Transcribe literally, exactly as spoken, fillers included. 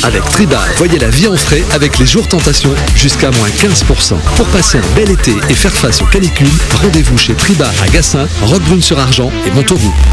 Avec Triba, voyez la vie en frais avec les jours Tentation jusqu'à moins quinze pour cent. Pour passer un bel été et faire face aux canicules, rendez-vous chez Triba à Gassin, Roquebrune-sur-Argent et Montauroux.